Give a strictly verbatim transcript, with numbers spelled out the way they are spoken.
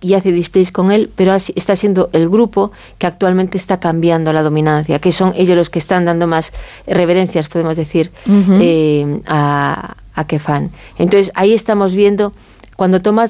y hace displays con él, pero está siendo el grupo que actualmente está cambiando la dominancia, que son ellos los que están dando más reverencias, podemos decir, uh-huh. eh, a, a Kefan. Entonces ahí estamos viendo, cuando tomas